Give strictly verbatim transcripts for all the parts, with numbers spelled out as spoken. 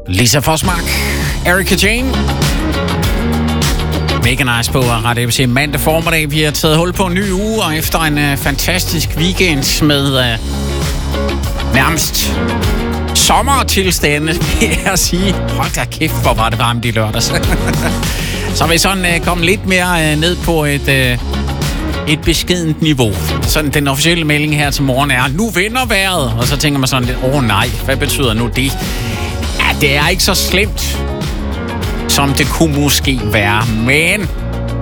Lisa Forsmark, Erika Jane. Mega nice på Radio A B C mandag formiddag. Vi har taget hul på en ny uge, og efter en uh, fantastisk weekend med uh, nærmest sommertilstande, vil jeg sige. Hold da kæft, hvor var det varmt i lørdags. Så vil sådan uh, komme lidt mere uh, ned på et, uh, et beskedent niveau. Sådan den officielle melding her til morgen er, nu vinder vejret. Og så tænker man sådan lidt, åh oh, nej, hvad betyder nu det? Ja, det er ikke så slemt, som det kunne måske være, men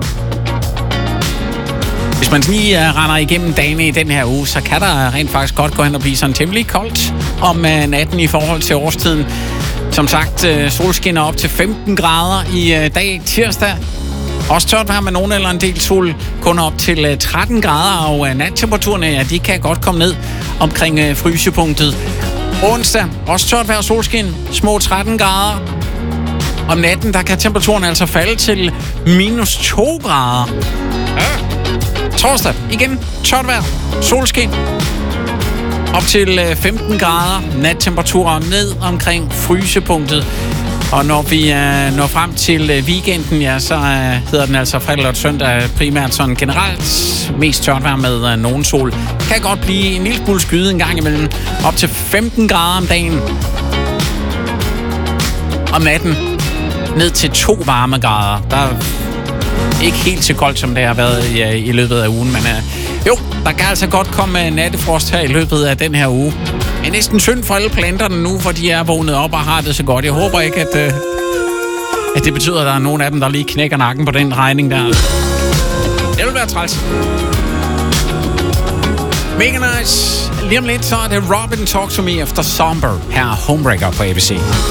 hvis man lige uh, render igennem dagene i den her uge, så kan der rent faktisk godt gå hen og blive sådan temmelig koldt om uh, natten i forhold til årstiden. Som sagt, uh, solskinner op til femten grader i uh, dag tirsdag. Også tørt vejr med nogen eller en del sol, kun op til uh, tretten grader, og uh, nattemperaturerne, ja, de kan godt komme ned omkring uh, frysepunktet. Onsdag, også tørt vejr og solskin, små tretten grader. Om natten, der kan temperaturen altså falde til minus to grader. Ja. Torsdag, igen tørt vejr, solskin. Op til femten grader, nattemperaturer ned omkring frysepunktet. Og når vi uh, når frem til uh, weekenden, ja, så uh, hedder den altså fredag og søndag primært sådan generelt mest tørt vejr med uh, nogen sol. Kan godt blive en lille smule skyde en gang imellem. Op til femten grader om dagen. Om natten ned til to varmegrader. Der er ikke helt så koldt, som det har været i, i løbet af ugen, men uh, jo, der kan altså godt komme nattefrost her i løbet af den her uge. Det er næsten synd for alle planterne nu, for de er vågnet op og har det så godt. Jeg håber ikke, at, uh, at det betyder, at der er nogen af dem, der lige knækker nakken på den regning der. Det vil være træls. Mega nice. Lige om lidt, så er det Robin Talk To Me efter Somber. Her er Homebreaker på A B C.